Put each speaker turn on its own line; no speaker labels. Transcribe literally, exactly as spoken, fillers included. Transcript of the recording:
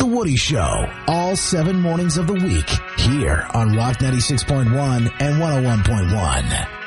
Woody Show, all seven mornings of the week, here on Rock ninety-six point one and one oh one point one.